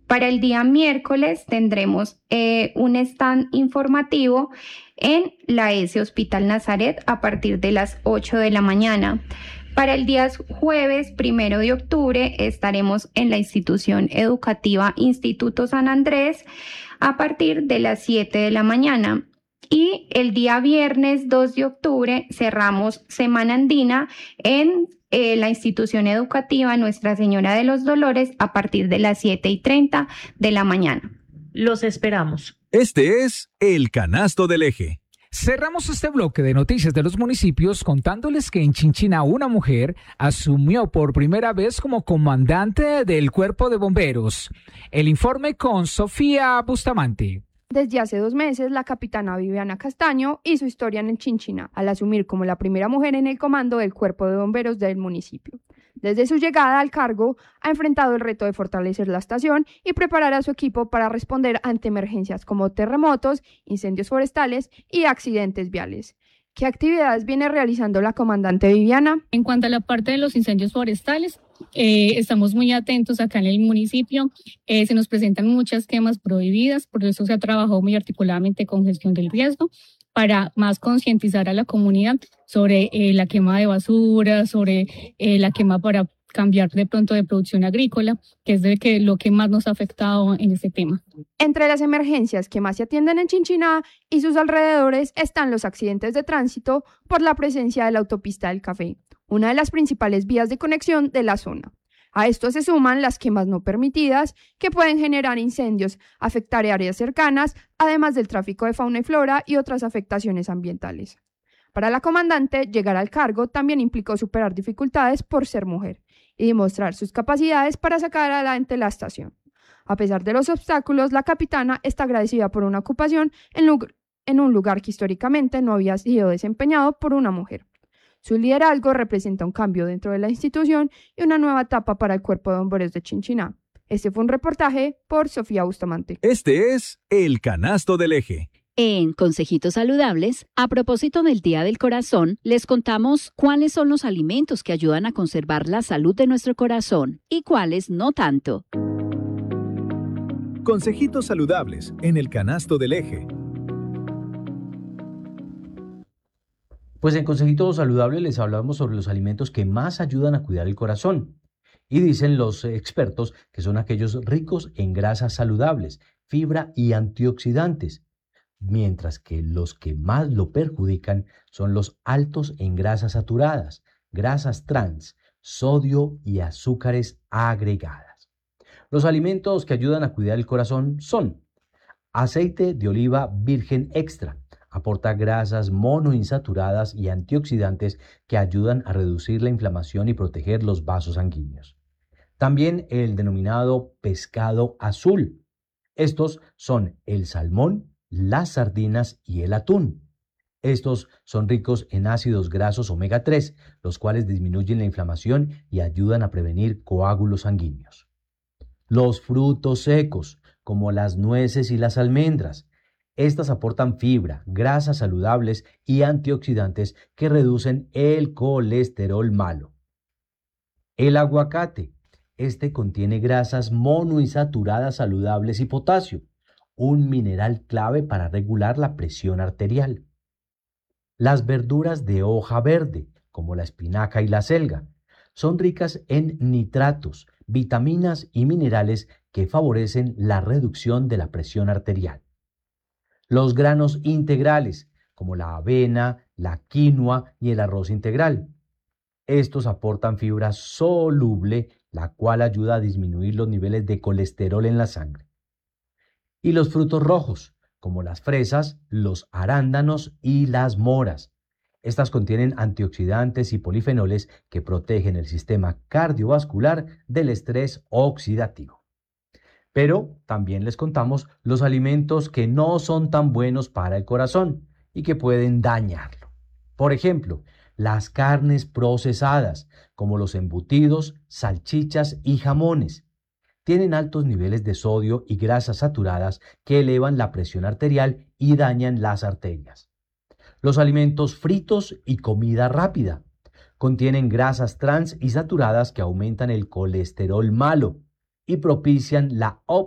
Para el día miércoles tendremos un stand informativo en la S Hospital Nazaret a partir de las 8 de la mañana. Para el día jueves 1 de octubre estaremos en la institución educativa Instituto San Andrés a partir de las 7 de la mañana. Y el día viernes 2 de octubre cerramos Semana Andina en la institución educativa Nuestra Señora de los Dolores a partir de las 7:30 de la mañana. Los esperamos. Este es El Canasto del Eje. Cerramos este bloque de noticias de los municipios contándoles que en Chinchiná una mujer asumió por primera vez como comandante del Cuerpo de Bomberos. El informe con Sofía Bustamante. Desde hace 2 meses, la capitana Viviana Castaño hizo historia en el Chinchiná al asumir como la primera mujer en el comando del Cuerpo de Bomberos del municipio. Desde su llegada al cargo, ha enfrentado el reto de fortalecer la estación y preparar a su equipo para responder ante emergencias como terremotos, incendios forestales y accidentes viales. ¿Qué actividades viene realizando la comandante Viviana? En cuanto a la parte de los incendios forestales, estamos muy atentos acá en el municipio. Se nos presentan muchas quemas prohibidas, por eso se ha trabajado muy articuladamente con gestión del riesgo para más concientizar a la comunidad sobre la quema de basura, sobre la quema para cambiar de pronto de producción agrícola, que es lo que más nos ha afectado en este tema. Entre las emergencias que más se atienden en Chinchiná y sus alrededores están los accidentes de tránsito por la presencia de la autopista del Café, una de las principales vías de conexión de la zona. A esto se suman las quemas no permitidas que pueden generar incendios, afectar áreas cercanas, además del tráfico de fauna y flora y otras afectaciones ambientales. Para la comandante, llegar al cargo también implicó superar dificultades por ser mujer y demostrar sus capacidades para sacar adelante la estación. A pesar de los obstáculos, la capitana está agradecida por una ocupación en un lugar que históricamente no había sido desempeñado por una mujer. Su liderazgo representa un cambio dentro de la institución y una nueva etapa para el Cuerpo de Bomberos de Chinchiná. Este fue un reportaje por Sofía Bustamante. Este es El Canasto del Eje. En Consejitos Saludables, a propósito del Día del Corazón, les contamos cuáles son los alimentos que ayudan a conservar la salud de nuestro corazón y cuáles no tanto. Consejitos saludables en El Canasto del Eje. Pues en Consejitos Saludables les hablamos sobre los alimentos que más ayudan a cuidar el corazón. Y dicen los expertos que son aquellos ricos en grasas saludables, fibra y antioxidantes, mientras que los que más lo perjudican son los altos en grasas saturadas, grasas trans, sodio y azúcares agregadas. Los alimentos que ayudan a cuidar el corazón son aceite de oliva virgen extra. Aporta grasas monoinsaturadas y antioxidantes que ayudan a reducir la inflamación y proteger los vasos sanguíneos. También el denominado pescado azul. Estos son el salmón, las sardinas y el atún. Estos son ricos en ácidos grasos omega 3, los cuales disminuyen la inflamación y ayudan a prevenir coágulos sanguíneos. Los frutos secos, como las nueces y las almendras. Estas aportan fibra, grasas saludables y antioxidantes que reducen el colesterol malo. El aguacate. Este contiene grasas monoinsaturadas saludables y potasio, un mineral clave para regular la presión arterial. Las verduras de hoja verde, como la espinaca y la selga, son ricas en nitratos, vitaminas y minerales que favorecen la reducción de la presión arterial. Los granos integrales, como la avena, la quinoa y el arroz integral. Estos aportan fibra soluble, la cual ayuda a disminuir los niveles de colesterol en la sangre. Y los frutos rojos, como las fresas, los arándanos y las moras. Estas contienen antioxidantes y polifenoles que protegen el sistema cardiovascular del estrés oxidativo. Pero también les contamos los alimentos que no son tan buenos para el corazón y que pueden dañarlo. Por ejemplo, las carnes procesadas, como los embutidos, salchichas y jamones, tienen altos niveles de sodio y grasas saturadas que elevan la presión arterial y dañan las arterias. Los alimentos fritos y comida rápida contienen grasas trans y saturadas que aumentan el colesterol malo y propician la